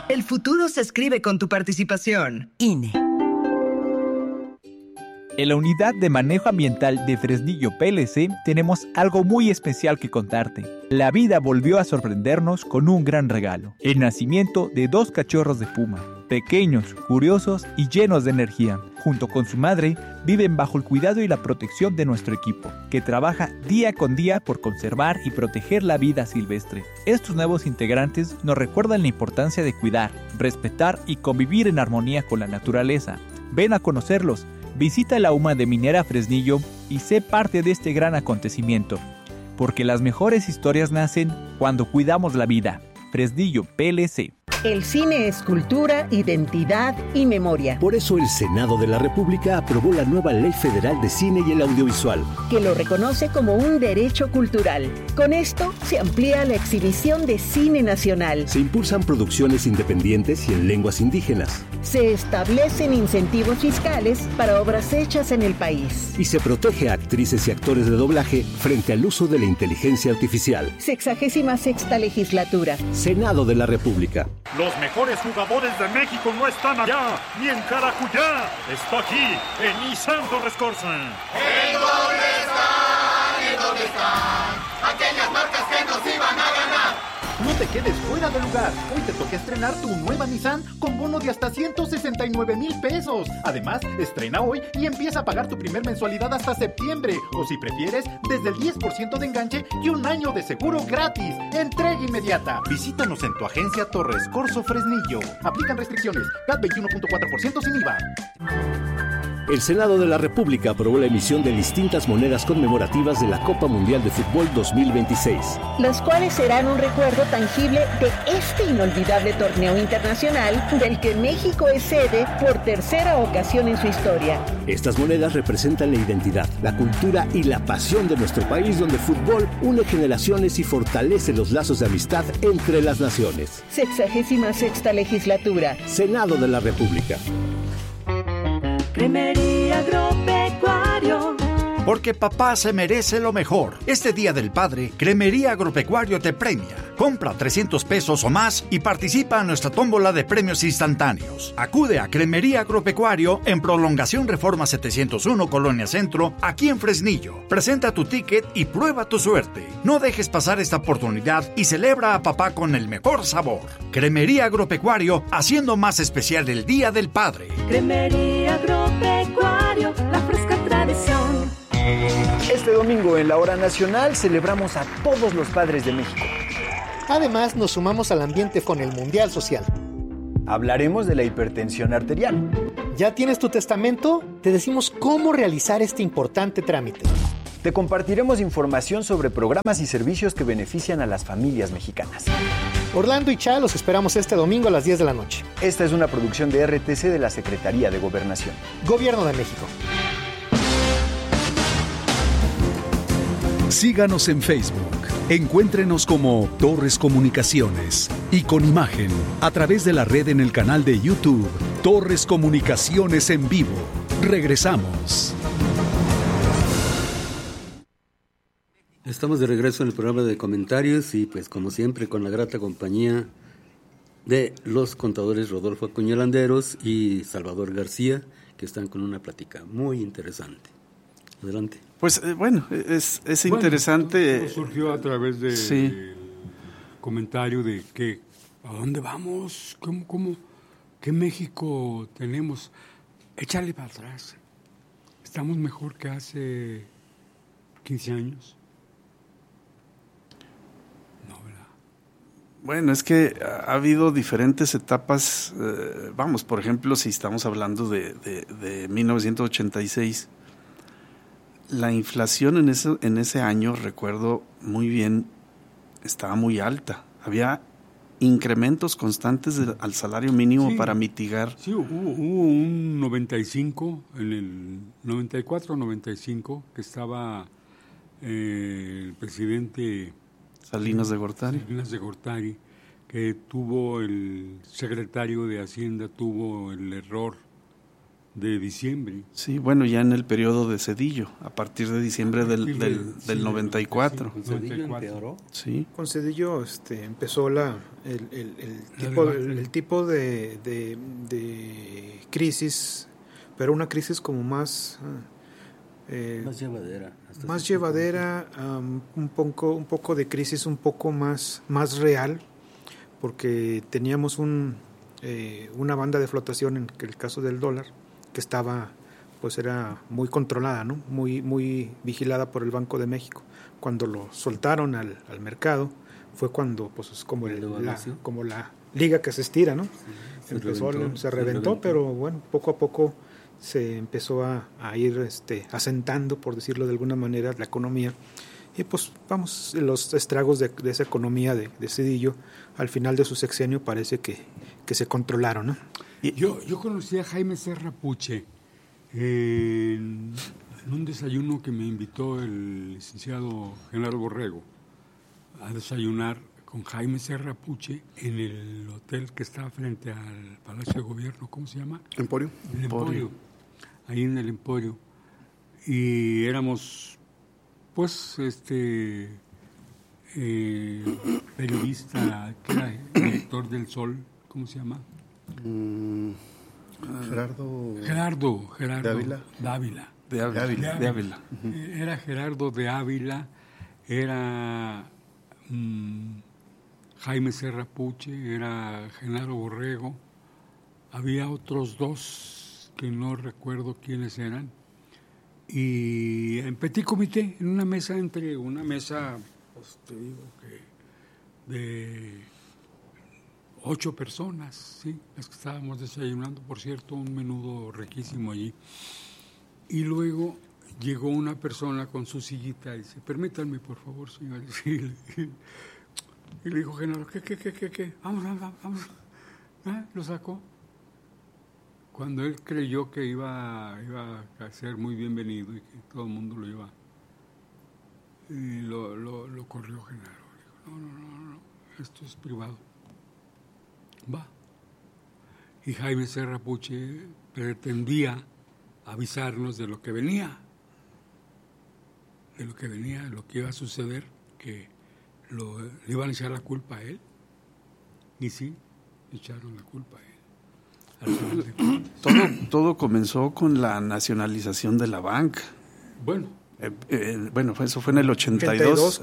El futuro se escribe con tu participación. INE. En la unidad de manejo ambiental de Fresnillo PLC tenemos algo muy especial que contarte. La vida volvió a sorprendernos con un gran regalo: el nacimiento de 2 cachorros de puma, pequeños, curiosos y llenos de energía. Junto con su madre, viven bajo el cuidado y la protección de nuestro equipo, que trabaja día con día por conservar y proteger la vida silvestre. Estos nuevos integrantes nos recuerdan la importancia de cuidar, respetar y convivir en armonía con la naturaleza. Ven a conocerlos. Visita la UMA de Minera Fresnillo y sé parte de este gran acontecimiento, porque las mejores historias nacen cuando cuidamos la vida. Fresnillo PLC. El cine es cultura, identidad y memoria. Por eso el Senado de la República aprobó la nueva Ley Federal de Cine y el Audiovisual, que lo reconoce como un derecho cultural. Con esto se amplía la exhibición de cine nacional. Se impulsan producciones independientes y en lenguas indígenas. Se establecen incentivos fiscales para obras hechas en el país. Y se protege a actrices y actores de doblaje frente al uso de la inteligencia artificial. 66ª legislatura. Senado de la República. Los mejores jugadores de México no están allá, ni en Caracuyá. Está aquí, en Nissan Torres Corsa. ¿En dónde están? ¿En dónde están? Aquellas marcas que nos iban a ganar. No te quedes fuera de lugar. Hoy te toca estrenar tu nueva Nissan con bono de hasta 169,000 pesos. Además, estrena hoy y empieza a pagar tu primer mensualidad hasta septiembre. O si prefieres, desde el 10% de enganche y un año de seguro gratis. Entrega inmediata. Visítanos en tu agencia Torres Corso Fresnillo. Aplican restricciones. CAT 21.4% sin IVA. El Senado de la República aprobó la emisión de distintas monedas conmemorativas de la Copa Mundial de Fútbol 2026. Las cuales serán un recuerdo tangible de este inolvidable torneo internacional del que México es sede por tercera ocasión en su historia. Estas monedas representan la identidad, la cultura y la pasión de nuestro país, donde el fútbol une generaciones y fortalece los lazos de amistad entre las naciones. 66ª legislatura. Senado de la República. Cremería Agropecuario. Porque papá se merece lo mejor. Este Día del Padre, Cremería Agropecuario te premia. Compra 300 pesos o más y participa en nuestra tómbola de premios instantáneos. Acude a Cremería Agropecuario en Prolongación Reforma 701, Colonia Centro, aquí en Fresnillo. Presenta tu ticket y prueba tu suerte. No dejes pasar esta oportunidad y celebra a papá con el mejor sabor. Cremería Agropecuario, haciendo más especial el Día del Padre. Cremería Agropecuario, la fresca tradición. Este domingo en la Hora Nacional celebramos a todos los padres de México. Además, nos sumamos al ambiente con el Mundial Social. Hablaremos de la hipertensión arterial. ¿Ya tienes tu testamento? Te decimos cómo realizar este importante trámite. Te compartiremos información sobre programas y servicios que benefician a las familias mexicanas. Orlando y Cha los esperamos este domingo a las 10 de la noche. Esta es una producción de RTC de la Secretaría de Gobernación. Gobierno de México. Síganos en Facebook. Encuéntrenos como Torres Comunicaciones y con imagen a través de la red en el canal de YouTube Torres Comunicaciones en vivo. Regresamos. Estamos de regreso en el programa de comentarios y pues como siempre con la grata compañía de los contadores Rodolfo Acuña Landeros y Salvador García, que están con una plática muy interesante. Adelante. Pues bueno, es interesante. Surgió a través de sí. Comentario de que ¿a dónde vamos? ¿Cómo? ¿Qué México tenemos? Échale para atrás. Estamos mejor que hace 15 años. No, ¿verdad? Bueno, es que ha habido diferentes etapas. Vamos, por ejemplo, si estamos hablando de 1986. La inflación en ese año, recuerdo muy bien, estaba muy alta. Había incrementos constantes al salario mínimo para mitigar. Sí, hubo un 95, en el 94-95, que estaba el presidente Salinas de Gortari. Que tuvo el secretario de Hacienda, tuvo el error de diciembre. Sí, bueno, ya en el periodo de Zedillo, a partir de diciembre del 94. Con Zedillo empeoró. Sí. Con Zedillo empezó el tipo de crisis, pero una crisis como más llevadera. Más llevadera, un poco de crisis un poco más real, porque teníamos una banda de flotación, en el caso del dólar, que estaba, pues era muy controlada, ¿no? Muy vigilada por el Banco de México. Cuando lo soltaron al mercado, fue cuando, pues es como la liga que se estira, ¿no? Sí, se reventó, pero bueno, poco a poco se empezó a ir asentando, por decirlo de alguna manera, la economía. Y pues vamos, los estragos de esa economía de Zedillo, al final de su sexenio parece que se controlaron, ¿no? Yo conocí a Jaime Serra Puche en un desayuno que me invitó el licenciado Genaro Borrego a desayunar con Jaime Serra Puche en el hotel que está frente al Palacio de Gobierno. ¿Cómo se llama? Emporio. El Emporio. Ahí en el Emporio. Y éramos, pues, periodista, que era director del Sol, ¿cómo se llama? Gerardo Dávila. De Ávila. Era Gerardo de Ávila, era Jaime Serra Puche, era Genaro Borrego, había otros dos que no recuerdo quiénes eran, y en petit comité, en una mesa, pues te digo que de 8 personas, sí, las que estábamos desayunando, por cierto, un menudo riquísimo allí. Y luego llegó una persona con su sillita y dice, permítanme, por favor, señor. Y le dijo, Genaro, ¿qué? Vamos. Lo sacó. Cuando él creyó que iba a ser muy bienvenido y que todo el mundo lo iba, y lo corrió Genaro. Le dijo, no, esto es privado. Va. Y Jaime Serra Puche pretendía avisarnos de lo que venía, de lo que iba a suceder, que le iban a echar la culpa a él. Y sí, echaron la culpa a él. Todo comenzó con la nacionalización de la banca. Bueno. Eso fue en el 82,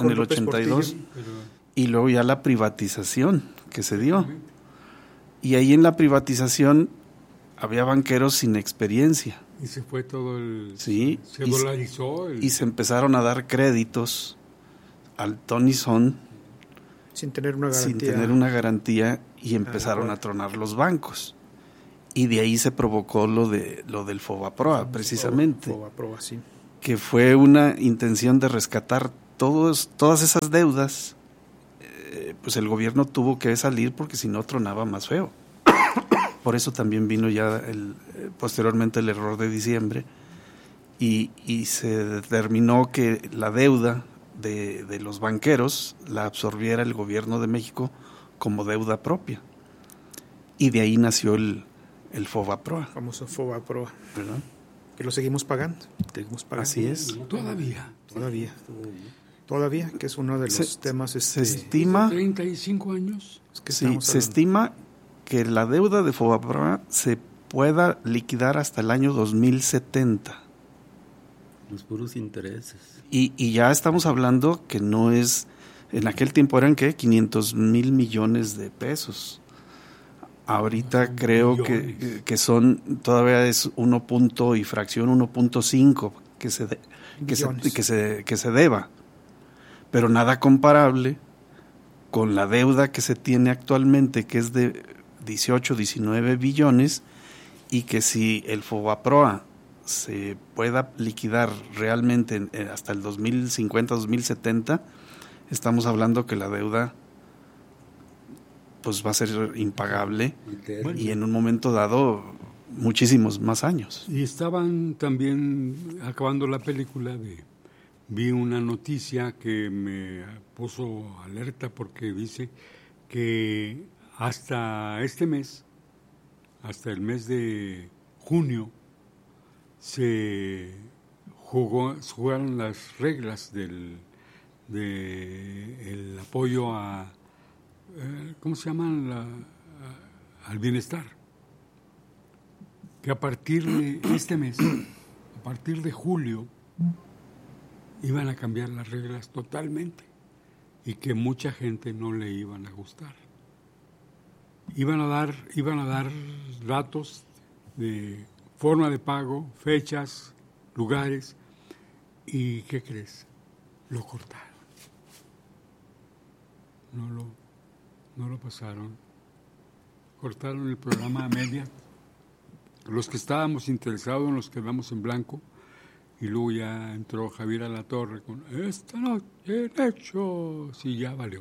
y luego ya la privatización que se dio. Y ahí en la privatización había banqueros sin experiencia. Y se fue todo Sí. Se dolarizó. Y se empezaron a dar créditos al Tony Son sin tener una garantía y empezaron a tronar los bancos. Y de ahí se provocó lo del Fobaproa, precisamente. Fobaproa, sí. Que fue una intención de rescatar todas esas deudas. Pues el gobierno tuvo que salir porque si no tronaba más feo. Por eso también vino ya posteriormente el error de diciembre y se determinó que la deuda de los banqueros la absorbiera el gobierno de México como deuda propia. Y de ahí nació el Fobaproa. Famoso Fobaproa. ¿Verdad? Que lo seguimos pagando. Así es. Todavía, que es uno de los temas. Se estima. 35 años. Se estima que la deuda de Fobaproa se pueda liquidar hasta el año 2070. Los puros intereses. Y ya estamos hablando que no es. En aquel tiempo eran, ¿qué? 500,000 millones de pesos. Ahorita creo que son, todavía es 1.5 que se deba, pero nada comparable con la deuda que se tiene actualmente, que es de 18, 19 billones, y que si el Fobaproa se pueda liquidar realmente hasta el 2050, 2070, estamos hablando que la deuda pues va a ser impagable y en un momento dado muchísimos más años. Y estaban también acabando la película vi una noticia que me puso alerta porque dice que hasta el mes de junio, se jugaron las reglas del apoyo a, ¿cómo se llaman? Al bienestar. Que a partir de este mes, a partir de julio, iban a cambiar las reglas totalmente y que mucha gente no le iban a gustar. Iban a dar datos de forma de pago, fechas, lugares, y ¿qué crees? Lo cortaron. No lo pasaron. Cortaron el programa a media. Los que estábamos interesados nos quedamos en blanco, y luego ya entró Javier Alatorre con esta noche en Hechos, y ya valió.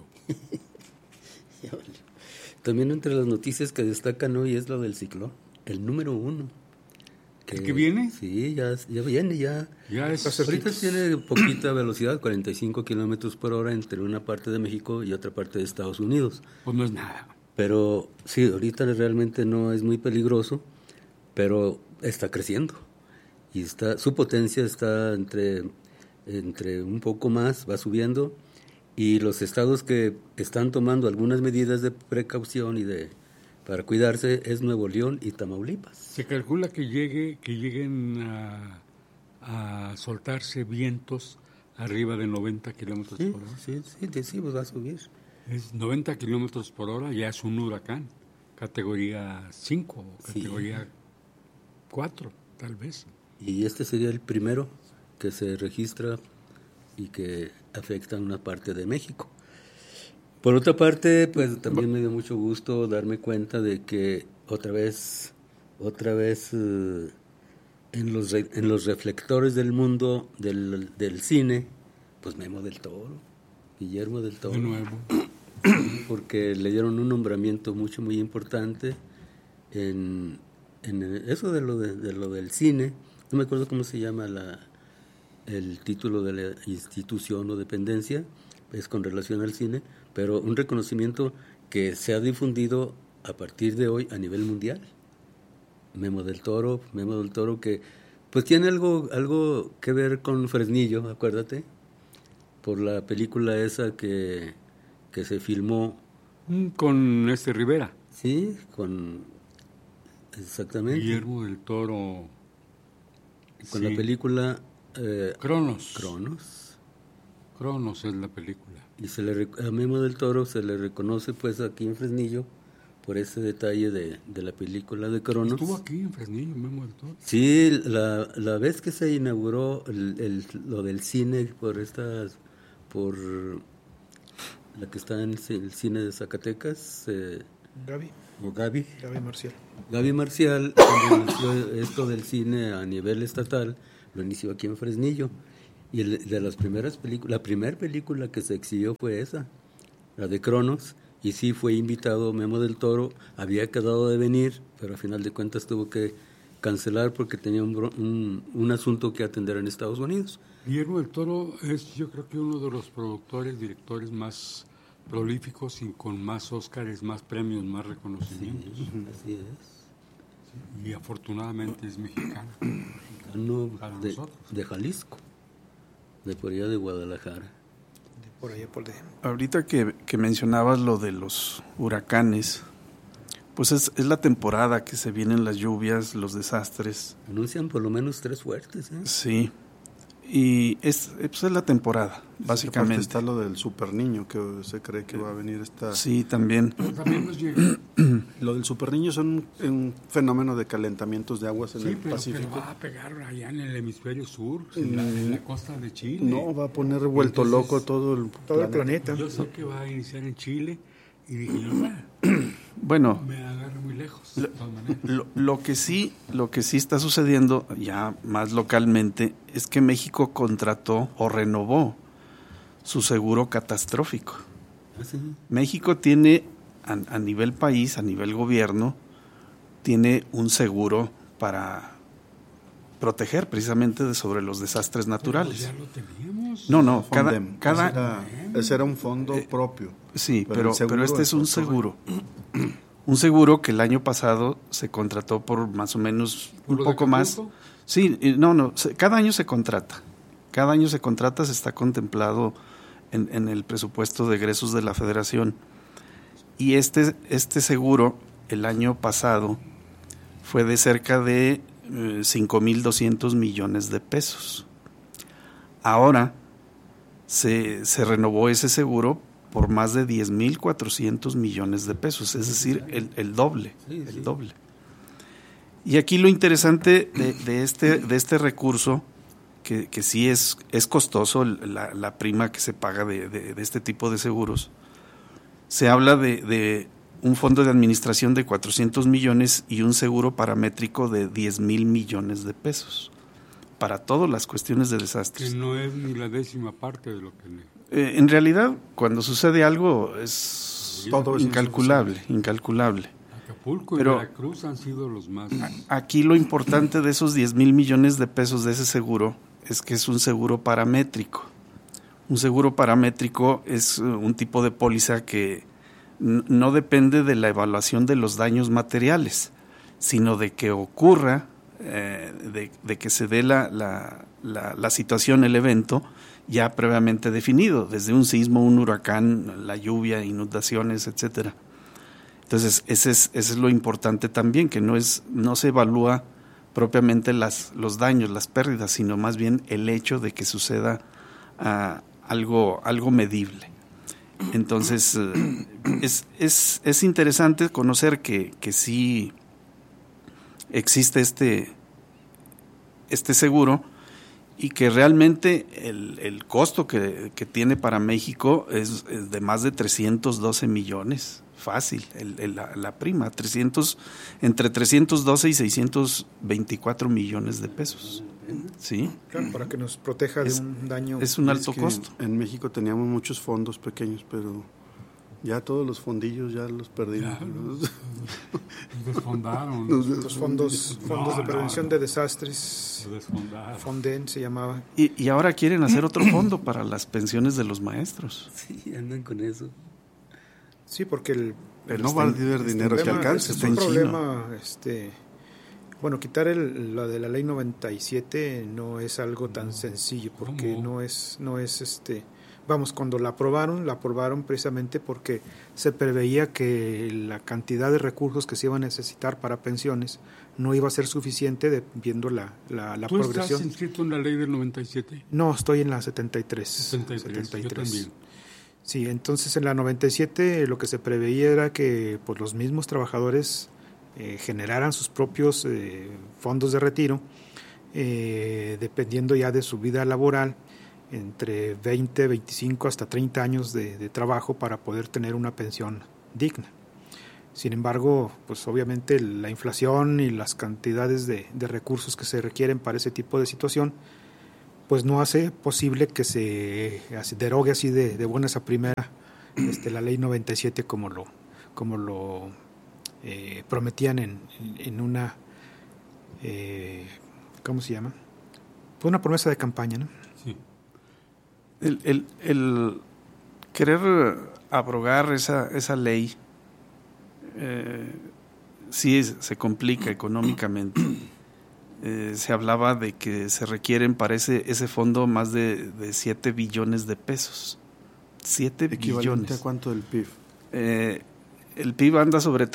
Ya valió. También entre las noticias que destacan hoy es lo del ciclón, el número 1. ¿El que viene? Sí, ya viene, ya es. Ahorita tiene poquita velocidad, 45 kilómetros por hora entre una parte de México y otra parte de Estados Unidos. Pues no es nada. Pero sí, ahorita realmente no es muy peligroso, pero está creciendo. Y su potencia está entre un poco más, va subiendo. Y los estados que están tomando algunas medidas de precaución para cuidarse es Nuevo León y Tamaulipas. Se calcula que lleguen a soltarse vientos arriba de 90 kilómetros por hora. Sí, pues va a subir. Es 90 kilómetros por hora, ya es un huracán, categoría 5 o categoría 4, tal vez. Y este sería el primero que se registra y que afecta a una parte de México. Por otra parte, pues también me dio mucho gusto darme cuenta de que otra vez en los reflectores del mundo del cine, pues Memo del Toro, Guillermo del Toro. De nuevo. Porque le dieron un nombramiento muy importante en eso de lo del cine. No me acuerdo cómo se llama el título de la institución o dependencia, es con relación al cine, pero un reconocimiento que se ha difundido a partir de hoy a nivel mundial. Memo del Toro que pues tiene algo que ver con Fresnillo, acuérdate, por la película esa que se filmó con Rivera. Sí, exactamente. Guillermo del Toro. Con la película Cronos. Cronos es la película. Y a Memo del Toro se le reconoce pues aquí en Fresnillo por ese detalle de la película de Cronos. ¿Estuvo aquí en Fresnillo Memo del Toro? Sí, la vez que se inauguró lo del cine por la que está en el cine de Zacatecas, Gaby Marcial, cuando inició esto del cine a nivel estatal, lo inició aquí en Fresnillo. Y de las primeras películas, la primera película que se exhibió fue esa, la de Cronos, y sí fue invitado Memo del Toro, había quedado de venir, pero a final de cuentas tuvo que cancelar porque tenía un asunto que atender en Estados Unidos. Guillermo del Toro es, yo creo que uno de los directores más prolíficos y con más Óscares, más premios, más reconocimientos. Sí, así es. Y afortunadamente es mexicano. De Jalisco, de por allá de Guadalajara. Por allá por Ahorita que mencionabas lo de los huracanes, pues es la temporada que se vienen las lluvias, los desastres. Anuncian por lo menos 3 fuertes. Sí. Y es la temporada, básicamente. Está lo del Super Niño, que se cree que va a venir esta... Sí, también. También nos llega. Lo del Super Niño es un fenómeno de calentamientos de aguas en el Pacífico. Sí, pero va a pegar allá en el hemisferio sur, en la costa de Chile. No, va a poner vuelto loco todo el planeta. Yo sé que va a iniciar en Chile y dije, bueno, me agarro muy lejos. Lo que sí está sucediendo ya más localmente es que México contrató o renovó su seguro catastrófico. ¿Sí? México tiene a nivel país, a nivel gobierno, tiene un seguro para proteger precisamente sobre los desastres naturales. Ya lo teníamos. No, ese era un fondo propio. Sí, pero este es un seguro. Un seguro que el año pasado se contrató por más o menos un poco más. Sí, cada año se contrata. Cada año se contrata, se está contemplado en el presupuesto de egresos de la Federación. Y este seguro, el año pasado, fue de cerca de 5,200 millones de pesos. Ahora se renovó ese seguro por más de 10,400 millones de pesos, es decir, el doble. El doble. Y aquí lo interesante de este recurso, que sí es costoso la prima que se paga de este tipo de seguros, se habla de un fondo de administración de 400 millones y un seguro paramétrico de 10,000 millones de pesos para todas las cuestiones de desastres. Que no es ni la 10ª parte de lo que... En realidad, cuando sucede algo es todo incalculable. Acapulco y Pero Veracruz han sido los más... Aquí lo importante de esos 10,000 millones de pesos de ese seguro es que es un seguro paramétrico. Un seguro paramétrico es un tipo de póliza que no depende de la evaluación de los daños materiales, sino de que ocurra, de que se dé la situación, el evento, ya previamente definido, desde un sismo, un huracán, la lluvia, inundaciones, etcétera. Entonces, ese es lo importante también, que no se evalúa propiamente los daños, las pérdidas, sino más bien el hecho de que suceda algo medible. Entonces, es interesante conocer que sí existe este seguro, y que realmente el costo que tiene para México es de más de 312 millones, fácil, la prima, entre 312 y 624 millones de pesos. ¿Sí? Claro, para que nos proteja de un daño. Es un alto costo. En México teníamos muchos fondos pequeños, pero ya todos los fondillos ya los perdimos. Los desfondaron. Los fondos de prevención de desastres. Fonden se llamaba. Y ahora quieren hacer otro fondo para las pensiones de los maestros. Sí, andan con eso. Sí, porque pero no va a haber dinero que alcance. Es un problema, bueno, quitar la de la ley 97 no es algo tan sencillo, porque no es vamos, cuando la aprobaron precisamente porque se preveía que la cantidad de recursos que se iba a necesitar para pensiones no iba a ser suficiente viendo la ¿Tú progresión. estás inscrito en la ley del 97? No, estoy en la 73. 73. Yo también. Sí, entonces en la 97 lo que se preveía era que pues los mismos trabajadores generaran sus propios fondos de retiro, dependiendo ya de su vida laboral, entre 20, 25 hasta 30 años de trabajo para poder tener una pensión digna. Sin embargo, pues obviamente la inflación y las cantidades de recursos que se requieren para ese tipo de situación, pues no hace posible que se derogue así de buenas a primera la ley 97 como lo prometían en una ¿cómo se llama? Pues una promesa de campaña, ¿no? Sí. El querer abrogar esa ley sí se complica económicamente. Se hablaba de que se requieren para ese fondo más de 7 billones de pesos. 7 billones. ¿A cuánto del PIB? El PIB anda sobre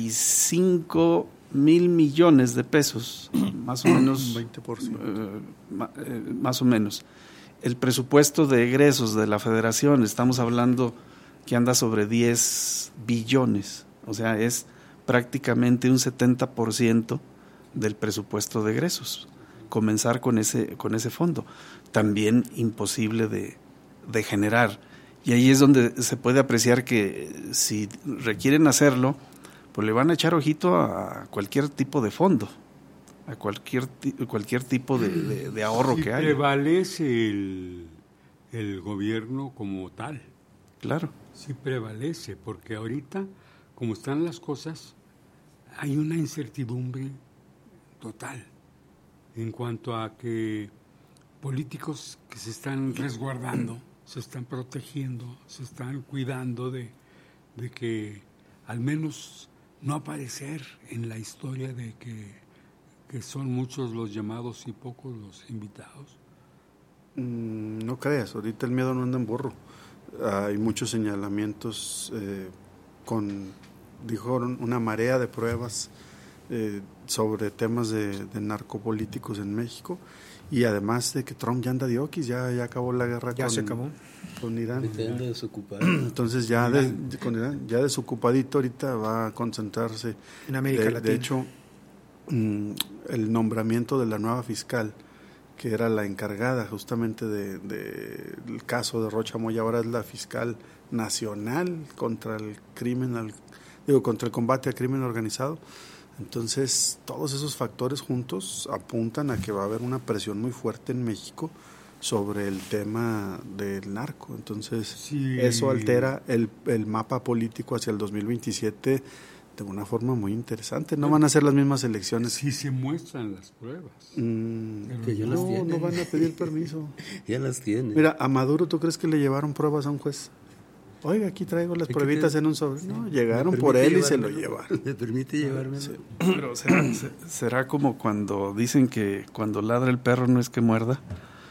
35,000 millones de pesos, más o menos. 20%. Más o menos. El presupuesto de egresos de la Federación, estamos hablando que anda sobre 10 billones. O sea, es prácticamente un 70% del presupuesto de egresos. Comenzar con ese fondo. También imposible de generar. Y ahí es donde se puede apreciar que si requieren hacerlo, pues le van a echar ojito a cualquier tipo de fondo, a cualquier tipo de ahorro que haya. Prevalece el gobierno como tal. Claro. Sí prevalece, porque ahorita, como están las cosas, hay una incertidumbre total en cuanto a que políticos que se están resguardando, se están protegiendo, se están cuidando de que al menos no aparecer en la historia de que son muchos los llamados y pocos los invitados? No creas, ahorita el miedo no anda en burro. Hay muchos señalamientos dijeron una marea de pruebas sobre temas de narcopolíticos en México, y además de que Trump ya anda de oquis, ya acabó la guerra con Irán. Anda desocupado. Entonces con Irán, ya desocupadito, ahorita va a concentrarse en América Latina. De hecho, el nombramiento de la nueva fiscal, que era la encargada justamente del caso de Rocha Moya, ahora es la fiscal nacional contra el crimen, contra el combate al crimen organizado. Entonces, todos esos factores juntos apuntan a que va a haber una presión muy fuerte en México sobre el tema del narco. Entonces, eso altera el mapa político hacia el 2027 de una forma muy interesante. No van a ser las mismas elecciones. Sí se muestran las pruebas. Que ya las tienen. No van a pedir permiso. Ya las tienen. Mira, a Maduro, ¿tú crees que le llevaron pruebas a un juez? Oiga, aquí traigo las pruebitas en un sobre. No, llegaron por él y se lo llevaron. ¿Me permite llevarme? Sí. Pero será como cuando dicen que cuando ladra el perro no es que muerda.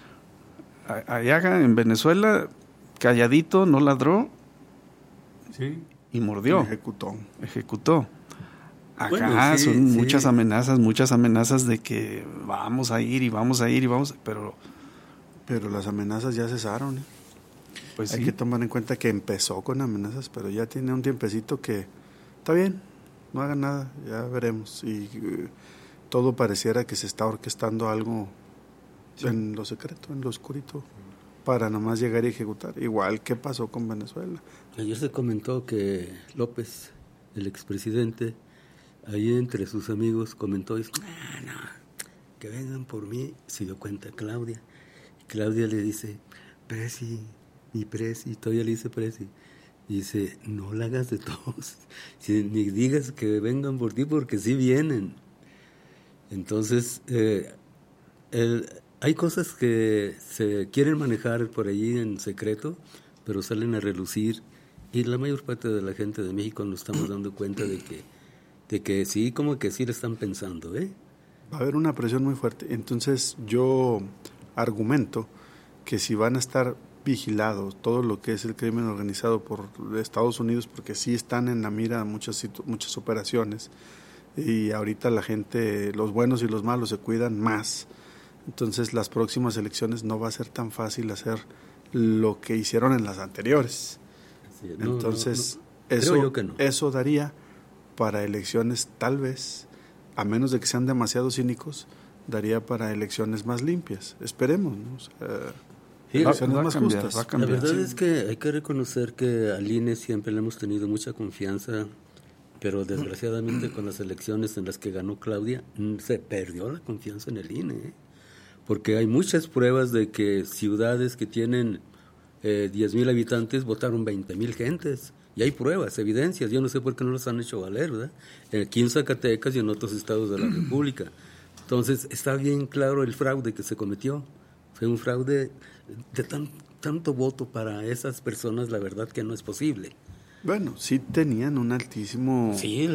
Allá en Venezuela, calladito, no ladró. Sí. Y mordió. Ejecutó. Acá son muchas amenazas de que vamos a ir, pero las amenazas ya cesaron. Pues hay que tomar en cuenta que empezó con amenazas, pero ya tiene un tiempecito que está bien, no hagan nada, ya veremos. Y todo pareciera que se está orquestando algo en lo secreto, en lo oscurito, para nomás llegar y ejecutar. Igual que pasó con Venezuela. Ayer se comentó que López, el expresidente, ahí entre sus amigos comentó, dice, no, que vengan por mí. Se dio cuenta Claudia. Claudia le dice, Presi, todavía le dice Presi. Y dice, no la hagas de todos, ni digas que vengan por ti, porque sí vienen. Entonces, hay cosas que se quieren manejar por allí en secreto, pero salen a relucir, y la mayor parte de la gente de México nos estamos dando cuenta de que sí, como que sí le están pensando, Va a haber una presión muy fuerte. Entonces yo argumento que si van a estar vigilados todo lo que es el crimen organizado por Estados Unidos, porque sí están en la mira muchas operaciones, y ahorita la gente, los buenos y los malos, se cuidan más. Entonces las próximas elecciones no va a ser tan fácil hacer lo que hicieron en las anteriores. Entonces eso daría para elecciones, tal vez, a menos de que sean demasiado cínicos, daría para elecciones más limpias. Esperemos, ¿no? O sea, elecciones más justas. La verdad es que hay que reconocer que al INE siempre le hemos tenido mucha confianza, pero desgraciadamente con las elecciones en las que ganó Claudia, se perdió la confianza en el INE, porque hay muchas pruebas de que ciudades que tienen 10,000 habitantes votaron 20,000 gentes, y hay pruebas, evidencias. Yo no sé por qué no las han hecho valer, ¿verdad? Aquí en Zacatecas y en otros estados de la República. Entonces está bien claro el fraude que se cometió. Fue un fraude de tanto voto para esas personas, la verdad que no es posible. Bueno, sí tenían un altísimo,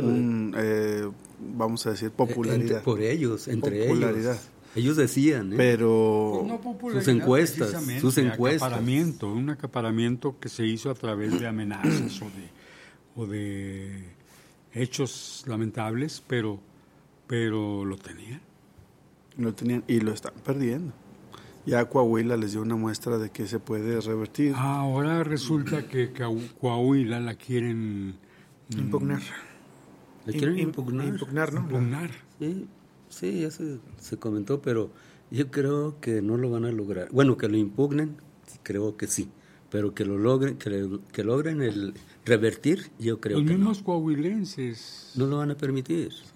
vamos a decir, popularidad. Entre ellos. Ellos decían, pero no sus encuestas. Un acaparamiento que se hizo a través de amenazas o de hechos lamentables, pero lo tenían. Lo tenían y lo están perdiendo. Ya Coahuila les dio una muestra de que se puede revertir. Ahora resulta que Coahuila la quieren impugnar. ¿La quieren impugnar? Impugnar, ¿no? Impugnar. Sí, ya se comentó, pero yo creo que no lo van a lograr. Bueno, que lo impugnen, creo que sí, pero que lo logren, que logren el revertir, yo creo que los mismos coahuilenses no lo van a permitir. Sí.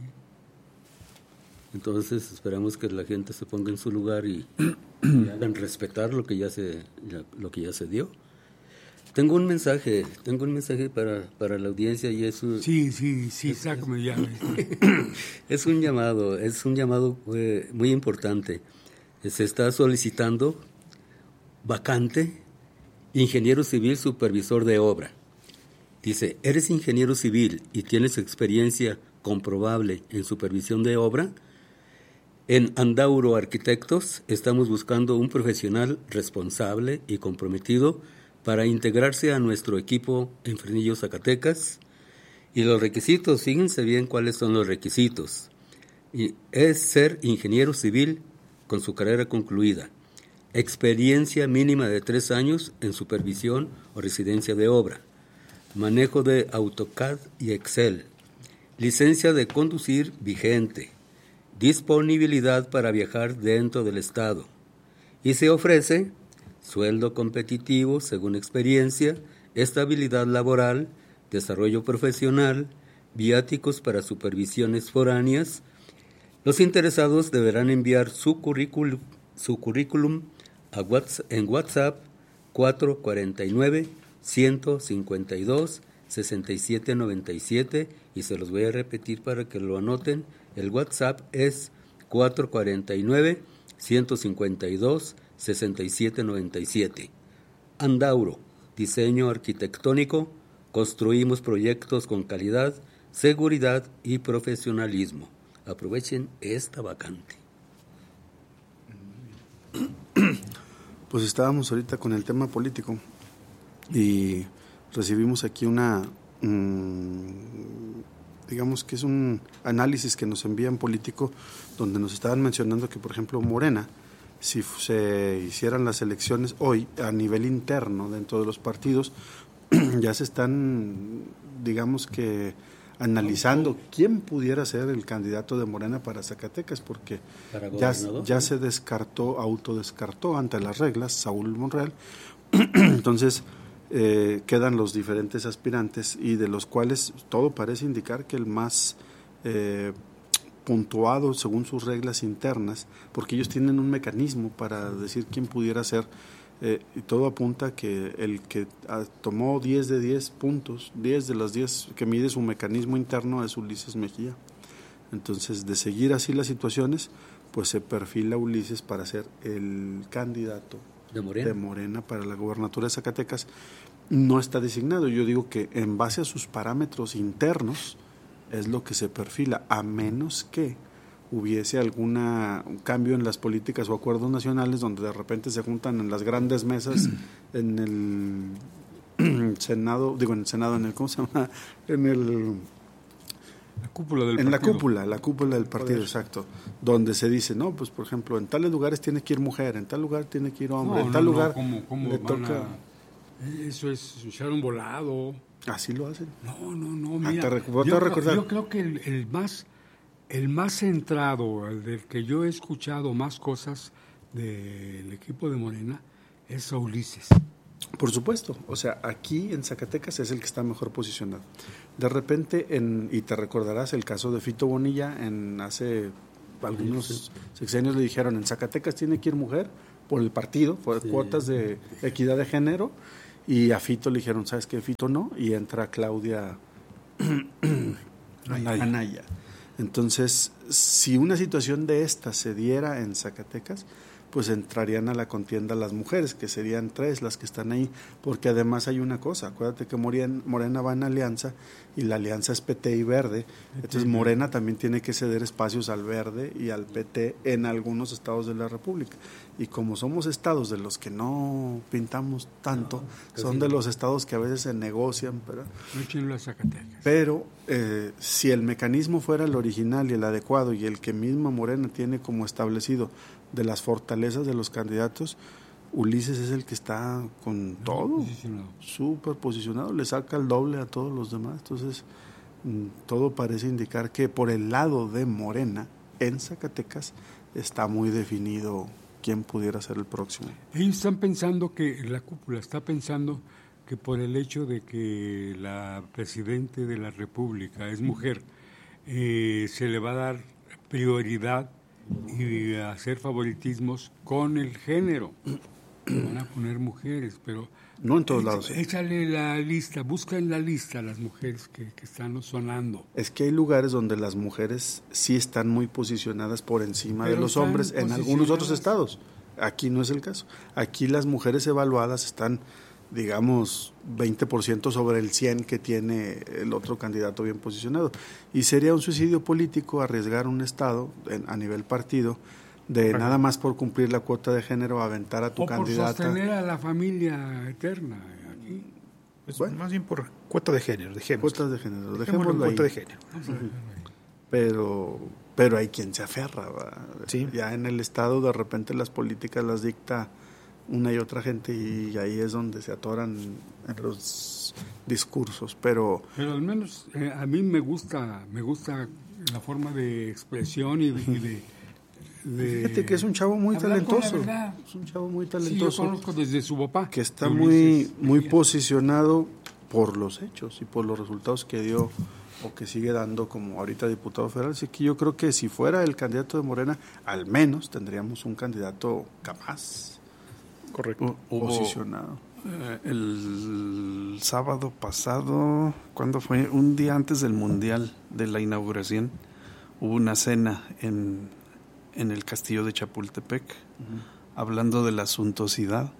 Entonces esperamos que la gente se ponga en su lugar y hagan respetar lo que ya se dio. Tengo un mensaje para la audiencia, y eso sí, sácame ya. Es un llamado muy importante. Se está solicitando vacante ingeniero civil supervisor de obra. Dice, ¿eres ingeniero civil y tienes experiencia comprobable en supervisión de obra? En Andauro Arquitectos estamos buscando un profesional responsable y comprometido para integrarse a nuestro equipo en Fresnillo, Zacatecas. Y los requisitos, fíjense bien cuáles son los requisitos. Y es ser ingeniero civil con su carrera concluida, experiencia mínima de 3 años en supervisión o residencia de obra, manejo de AutoCAD y Excel, licencia de conducir vigente, disponibilidad para viajar dentro del estado, y se ofrece sueldo competitivo según experiencia, estabilidad laboral, desarrollo profesional, viáticos para supervisiones foráneas. Los interesados deberán enviar su currículum en WhatsApp 449-152-6797 y se los voy a repetir para que lo anoten. El WhatsApp es 449-152-6797. Andauro, diseño arquitectónico, construimos proyectos con calidad, seguridad y profesionalismo. Aprovechen esta vacante. Pues estábamos ahorita con el tema político y recibimos aquí digamos que es un análisis que nos envían político donde nos estaban mencionando que, por ejemplo, Morena, si se hicieran las elecciones hoy a nivel interno dentro de los partidos, ya se están, digamos que, analizando quién pudiera ser el candidato de Morena para Zacatecas, porque ya se autodescartó ante las reglas Saúl Monreal. Entonces quedan los diferentes aspirantes y de los cuales todo parece indicar que el más puntuado según sus reglas internas, porque ellos tienen un mecanismo para decir quién pudiera ser, y todo apunta que el que tomó 10 de 10 puntos, 10 de las 10 que mide su mecanismo interno es Ulises Mejía. Entonces, de seguir así las situaciones, pues se perfila Ulises para ser el candidato de Morena para la gobernatura de Zacatecas. No está designado. Yo digo que en base a sus parámetros internos es lo que se perfila, a menos que hubiese un cambio en las políticas o acuerdos nacionales donde de repente se juntan en las grandes mesas en el Senado, ¿cómo se llama? La cúpula del partido. La cúpula del partido, exacto. Donde se dice, no, pues por ejemplo, en tales lugares tiene que ir mujer, en tal lugar tiene que ir hombre, en tal lugar ¿cómo le toca... Eso es echar un volado. ¿Así lo hacen? No, mira. Yo creo que el más centrado, el del que yo he escuchado más cosas del equipo de Morena, es Ulises. Por supuesto, o sea, aquí en Zacatecas es el que está mejor posicionado. De repente, y te recordarás el caso de Fito Bonilla, hace algunos sexenios le dijeron, en Zacatecas tiene que ir mujer por el partido, por cuotas de equidad de género, y a Fito le dijeron, ¿sabes qué? Fito no, y entra Claudia Anaya. Entonces, si una situación de esta se diera en Zacatecas, pues entrarían a la contienda las mujeres, que serían 3 las que están ahí, porque además hay una cosa, acuérdate que Morena va en alianza, y la alianza es PT y Verde, entonces Morena también tiene que ceder espacios al Verde y al PT en algunos estados de la República, y como somos estados de los que no pintamos tanto, son de los estados que a veces se negocian, pero si el mecanismo fuera el original y el adecuado, y el que misma Morena tiene como establecido de las fortalezas de los candidatos, Ulises es el que está con todo, súper posicionado, le saca el doble a todos los demás. Entonces, todo parece indicar que por el lado de Morena, en Zacatecas, está muy definido quién pudiera ser el próximo. Ellos están pensando la cúpula está pensando que por el hecho de que la presidenta de la República es mujer, se le va a dar prioridad y hacer favoritismos con el género. Van a poner mujeres, pero no en todos lados. Échale la lista, busca en la lista las mujeres que están sonando. Es que hay lugares donde las mujeres sí están muy posicionadas por encima de los hombres en algunos otros estados. Aquí no es el caso. Aquí las mujeres evaluadas están digamos, 20% sobre el 100% que tiene el otro candidato bien posicionado. Y sería un suicidio político arriesgar un Estado a nivel partido de nada más por cumplir la cuota de género aventar a tu candidata. O por sostener a la familia eterna aquí. Bueno, más bien por cuota de género. Cuotas de género, dejémoslo ahí. Cuota de género. Pero hay quien se aferra, ¿verdad? Sí. Ya en el Estado de repente las políticas las dicta una y otra gente y ahí es donde se atoran en los discursos, pero al menos a mí me gusta la forma de expresión y de fíjate que es un chavo muy talentoso. Es un chavo muy talentoso. Sí, yo conozco desde su papá. Que está muy posicionado por los hechos y por los resultados que dio o que sigue dando como ahorita diputado federal. Así que yo creo que si fuera el candidato de Morena, al menos tendríamos un candidato capaz. Correcto. Posicionado. El sábado pasado, ¿cuándo fue? Un día antes del Mundial, de la inauguración, hubo una cena en el castillo de Chapultepec, hablando de la suntuosidad.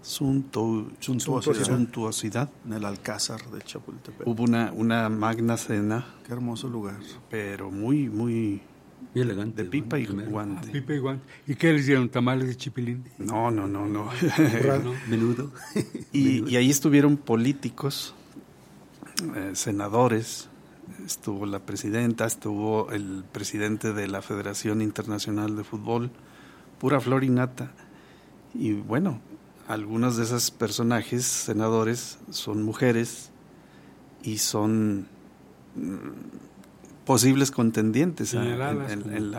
En el Alcázar de Chapultepec. Hubo una magna cena. Qué hermoso lugar. Pero muy, muy elegante. De pipa y guante. Pipa y guante. ¿Y qué les dieron? ¿Tamales de chipilín? No. Menudo. Y ahí estuvieron políticos, senadores, estuvo la presidenta, estuvo el presidente de la Federación Internacional de Fútbol, pura flor y nata. Y bueno, algunos de esos personajes, senadores, son mujeres y son posibles contendientes en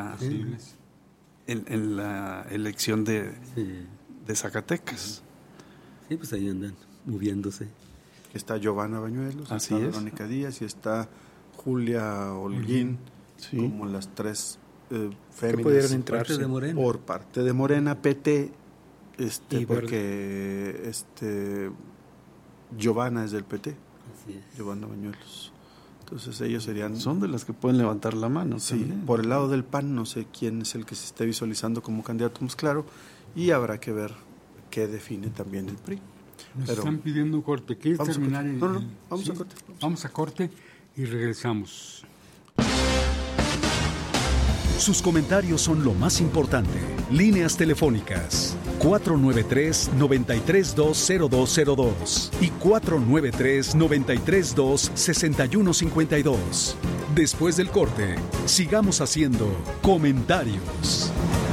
la elección de Zacatecas. Sí, pues ahí andan moviéndose. Está Giovanna Bañuelos, así está es. Verónica Díaz y está Julia Holguín, como las tres féminas por parte de Morena, PT, porque Giovanna es del PT, Giovanna Bañuelos. Entonces ellos son de las que pueden levantar la mano. Sí, también. Por el lado del PAN no sé quién es el que se esté visualizando como candidato más claro y habrá que ver qué define también el PRI. Nos están pidiendo corte. ¿Quieres terminar? Vamos a corte. Vamos a corte y regresamos. Sus comentarios son lo más importante. Líneas telefónicas 493-9320202 y 493-932-6152. Después del corte, sigamos haciendo comentarios.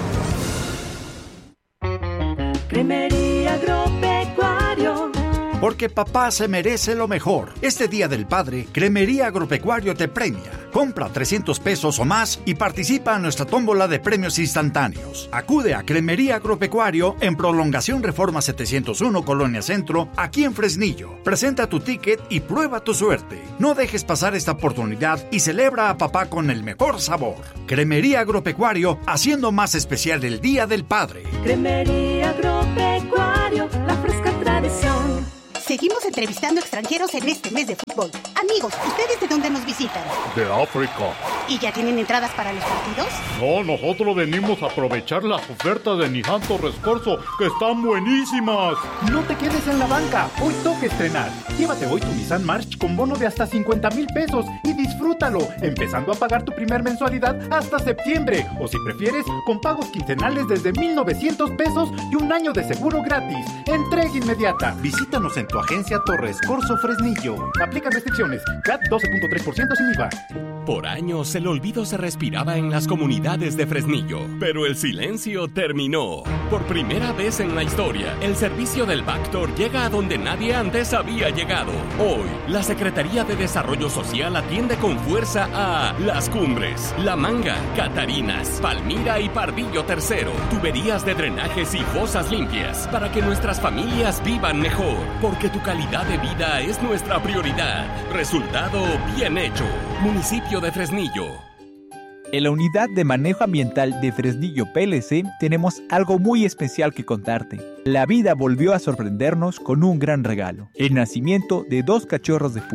Cremería Agropecuario. Porque papá se merece lo mejor. Este Día del Padre, Cremería Agropecuario te premia. Compra 300 pesos o más y participa en nuestra tómbola de premios instantáneos. Acude a Cremería Agropecuario en Prolongación Reforma 701, Colonia Centro, aquí en Fresnillo. Presenta tu ticket y prueba tu suerte. No dejes pasar esta oportunidad y celebra a papá con el mejor sabor. Cremería Agropecuario, haciendo más especial el Día del Padre. Cremería Agropecuario, la fresca tradición. Seguimos entrevistando extranjeros en este mes de fútbol. Amigos, ¿ustedes de dónde nos visitan? De África. ¿Y ya tienen entradas para los partidos? No, nosotros venimos a aprovechar las ofertas de Nissan Torres Corso, que están buenísimas. No te quedes en la banca, hoy toca estrenar. Llévate hoy tu Nissan March con bono de hasta 50,000 pesos y disfrútalo, empezando a pagar tu primer mensualidad hasta septiembre. O si prefieres, con pagos quincenales desde 1,900 pesos y un año de seguro gratis. Entrega inmediata. Visítanos en tu agencia Torres Corso Fresnillo. Aplican restricciones. CAT 12.3% sin IVA. Por años el olvido se respiraba en las comunidades de Fresnillo, pero el silencio terminó. Por primera vez en la historia, el servicio del Bactor llega a donde nadie antes había llegado. Hoy, la Secretaría de Desarrollo Social atiende con fuerza a Las Cumbres, La Manga, Catarinas, Palmira y Pardillo Tercero. Tuberías de drenajes y fosas limpias para que nuestras familias vivan mejor. Porque tu calidad de vida es nuestra prioridad. Resultado bien hecho. Municipio de Fresnillo. En la Unidad de Manejo Ambiental de Fresnillo PLC tenemos algo muy especial que contarte. La vida volvió a sorprendernos con un gran regalo: el nacimiento de 2 cachorros de puma.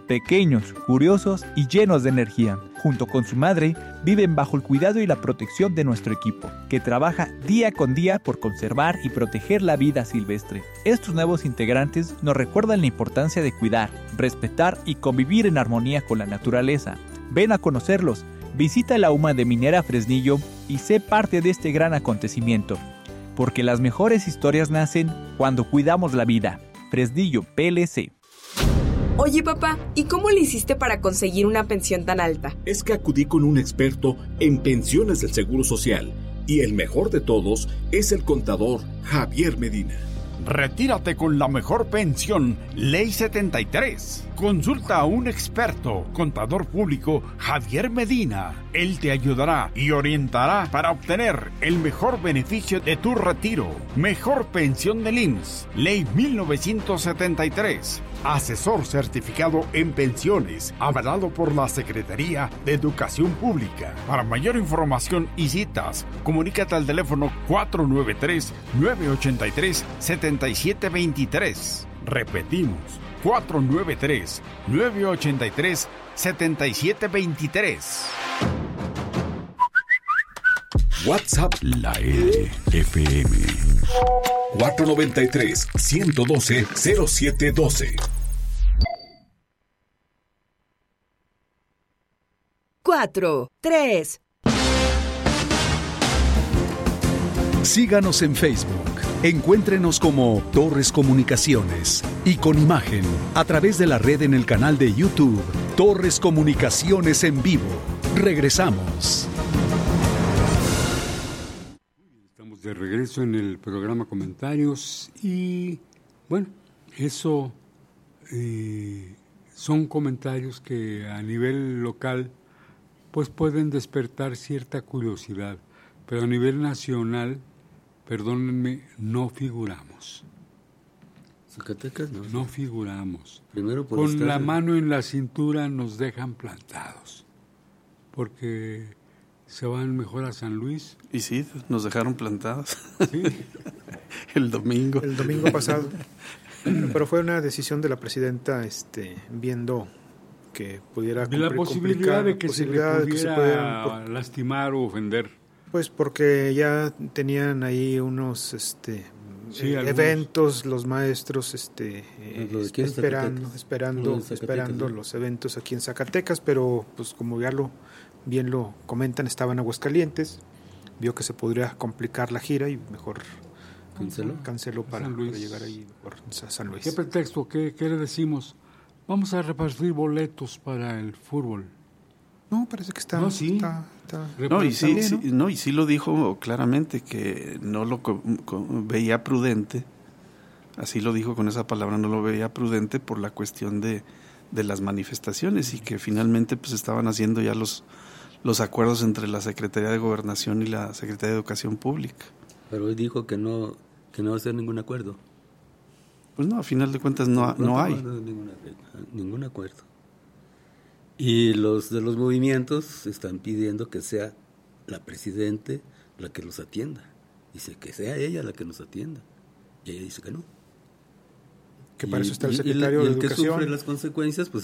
Pequeños, curiosos y llenos de energía. Junto con su madre, viven bajo el cuidado y la protección de nuestro equipo, que trabaja día con día por conservar y proteger la vida silvestre. Estos nuevos integrantes nos recuerdan la importancia de cuidar, respetar y convivir en armonía con la naturaleza. Ven a conocerlos, visita la UMA de Minera Fresnillo y sé parte de este gran acontecimiento. Porque las mejores historias nacen cuando cuidamos la vida. Fresnillo PLC. Oye, papá, ¿y cómo le hiciste para conseguir una pensión tan alta? Es que acudí con un experto en pensiones del Seguro Social y el mejor de todos es el contador Javier Medina. Retírate con la mejor pensión, Ley 73. Consulta a un experto, contador público Javier Medina. Él te ayudará y orientará para obtener el mejor beneficio de tu retiro. Mejor pensión del IMSS, Ley 1973. Asesor certificado en pensiones, avalado por la Secretaría de Educación Pública. Para mayor información y citas, comunícate al teléfono 493-983-7723. Repetimos, 493-983-7723. WhatsApp La LFM 493-112-0712. 4, 3. Síganos en Facebook. Encuéntrenos como Torres Comunicaciones y con imagen a través de la red en el canal de YouTube Torres Comunicaciones en Vivo. Regresamos. Estamos de regreso en el programa Comentarios y bueno, eso son comentarios que a nivel local pues pueden despertar cierta curiosidad, pero a nivel nacional, perdónenme, no figuramos. Zacatecas no figuramos. Primero por con la mano en la cintura nos dejan plantados, porque se van mejor a San Luis. Y sí, nos dejaron plantados. ¿Sí? El domingo pasado. Pero fue una decisión de la presidenta, viendo que pudiera la posibilidad de que se pudiera lastimar o ofender. Pues porque ya tenían ahí unos eventos, los maestros esperando los eventos aquí en Zacatecas, pero pues como bien lo comentan, estaban en Aguascalientes, vio que se podría complicar la gira y mejor canceló para llegar ahí por San Luis. ¿Qué pretexto? ¿Qué le decimos? Vamos a repartir boletos para el fútbol. No, parece que está. No, sí. Y sí lo dijo claramente, que no lo veía prudente. Así lo dijo con esa palabra, no lo veía prudente por la cuestión de las manifestaciones, y que finalmente pues estaban haciendo ya los acuerdos entre la Secretaría de Gobernación y la Secretaría de Educación Pública. Pero hoy dijo que no va a hacer ningún acuerdo. Pues no, a final de cuentas no hay. Ningún acuerdo. Y los de los movimientos están pidiendo que sea la presidente la que los atienda. Dice que sea ella la que nos atienda. Y ella dice que no. Que para eso está el secretario de Educación. Y el que sufre las consecuencias, pues